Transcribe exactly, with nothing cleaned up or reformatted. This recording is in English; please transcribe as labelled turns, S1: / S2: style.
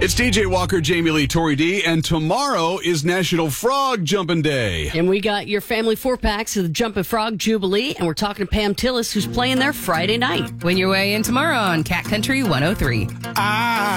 S1: It's D J Walker, Jamie Lee, Tori D, and tomorrow is National Frog Jumping Day.
S2: And we got your family four packs of the Jumping Frog Jubilee, and we're talking to Pam Tillis, who's playing there Friday night.
S3: Win your way in tomorrow on Cat Country one oh three.
S4: I